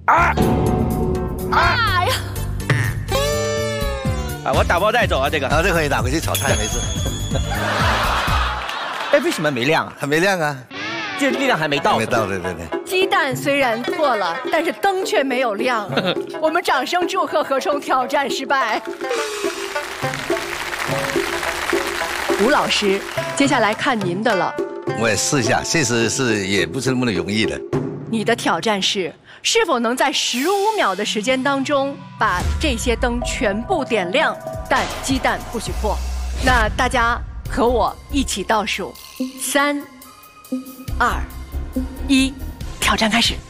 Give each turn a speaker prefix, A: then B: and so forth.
A: 哎呀！
B: 啊，我打包带走啊，这个。
C: 啊，这可以拿回去炒菜，没事。
B: 哎，为什么没亮啊？
C: 还没亮啊？
B: 这力量还没到。
C: 没到，对。
A: 鸡蛋虽然错了，但是灯却没有亮。我们掌声祝贺何冲挑战失败。吴老师，接下来看您的了。
C: 我也试一下，确实是也不是那么容易的。
A: 你的挑战是否能在15秒的时间当中把这些灯全部点亮，但鸡蛋不许破。那大家和我一起倒数，3、2、1，挑战开始。